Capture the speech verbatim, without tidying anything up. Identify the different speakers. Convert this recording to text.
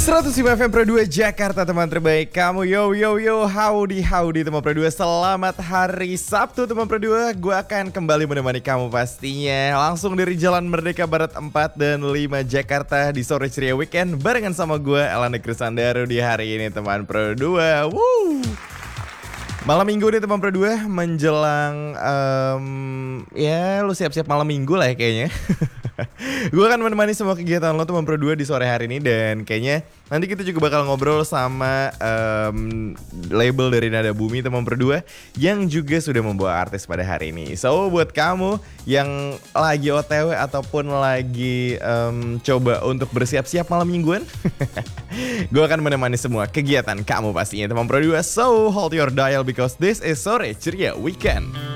Speaker 1: seratus lima F M Pro dua Jakarta, teman terbaik kamu. Yo yo yo, howdy howdy teman Pro dua. Selamat hari Sabtu teman Pro dua. Gue akan kembali menemani kamu pastinya langsung dari Jalan Merdeka Barat empat dan lima Jakarta di sore ceria weekend barengan sama gue Elanda Krisandaru di hari ini teman Pro dua. Woo! Malam minggu nih teman Pro dua menjelang um, ya lu siap-siap malam minggu lah ya kayaknya. Gue akan menemani semua kegiatan lo teman Pro dua di sore hari ini. Dan kayaknya nanti kita juga bakal ngobrol sama um, label dari Nada Bumi teman Pro dua yang juga sudah membawa artis pada hari ini. So buat kamu yang lagi O T W ataupun lagi um, coba untuk bersiap-siap malam mingguan, gue akan menemani semua kegiatan kamu pastinya teman Pro dua. So hold your dial because this is Sore Ceria Weekend.